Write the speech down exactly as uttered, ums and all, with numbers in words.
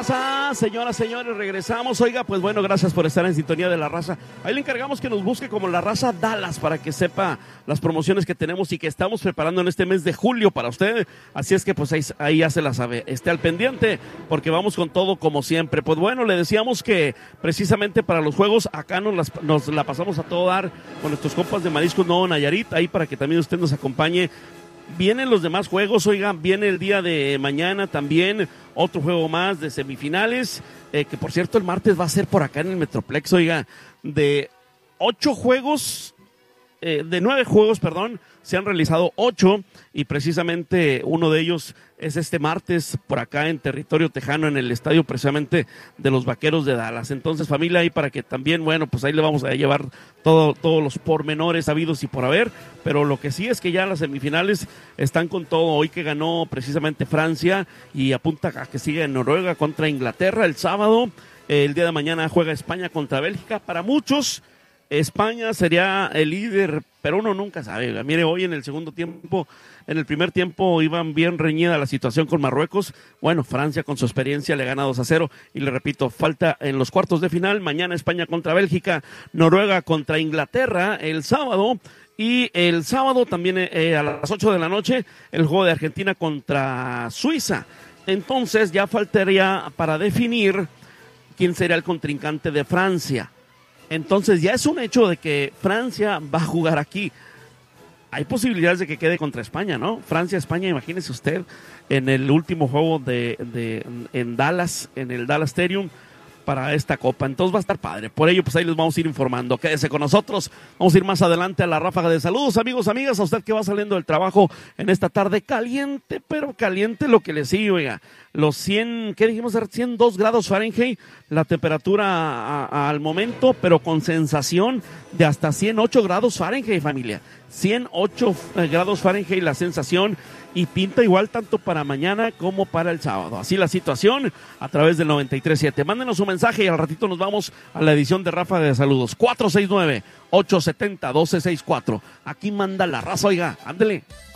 raza, señoras, señores, regresamos. Oiga, pues bueno, gracias por estar en sintonía de La Raza. Ahí le encargamos que nos busque como La Raza Dallas para que sepa las promociones que tenemos y que estamos preparando en este mes de julio para usted. Así es que pues ahí, ahí ya se la sabe. Esté al pendiente porque vamos con todo como siempre. Pues bueno, le decíamos que precisamente para los juegos acá nos, las, nos la pasamos a todo dar con nuestros compas de Mariscos Nuevo Nayarit, ahí para que también usted nos acompañe. Vienen los demás juegos, oigan, viene el día de mañana también otro juego más de semifinales, eh, que por cierto el martes va a ser por acá en el Metroplex, oiga, de ocho juegos, eh, de nueve juegos, perdón, se han realizado ocho y precisamente uno de ellos es este martes por acá en territorio tejano en el estadio precisamente de los Vaqueros de Dallas. Entonces familia ahí para que también, bueno, pues ahí le vamos a llevar todo, todos los pormenores habidos y por haber, pero lo que sí es que ya las semifinales están con todo. Hoy que ganó precisamente Francia y apunta a que sigue en Noruega contra Inglaterra el sábado, el día de mañana juega España contra Bélgica. Para muchos España sería el líder, pero uno nunca sabe. Mire, hoy en el segundo tiempo, en el primer tiempo iban bien reñida la situación con Marruecos. Bueno, Francia con su experiencia le gana dos a cero. Y le repito, falta en los cuartos de final. Mañana España contra Bélgica, Noruega contra Inglaterra el sábado. Y el sábado también eh, a las ocho de la noche el juego de Argentina contra Suiza. Entonces ya faltaría para definir quién será el contrincante de Francia. Entonces ya es un hecho de que Francia va a jugar aquí. Hay posibilidades de que quede contra España, ¿no? Francia-España, imagínese usted, en el último juego de, de en Dallas, en el Dallas Stadium, para esta copa. Entonces va a estar padre. Por ello, pues ahí les vamos a ir informando. Quédese con nosotros. Vamos a ir más adelante a la ráfaga de saludos, amigos, amigas. A usted que va saliendo del trabajo en esta tarde caliente, pero caliente lo que le sigue, oiga. Los cien, ¿qué dijimos? ciento dos grados Fahrenheit, la temperatura a, a, al momento, pero con sensación de hasta ciento ocho grados Fahrenheit, familia. ciento ocho grados Fahrenheit la sensación. Y pinta igual tanto para mañana como para el sábado. Así la situación a través del noventa y tres punto siete. Mándenos un mensaje y al ratito nos vamos a la edición de Ráfaga de Saludos. cuatro seis nueve, ocho siete cero, uno dos seis cuatro. Aquí manda La Raza, oiga, ándele.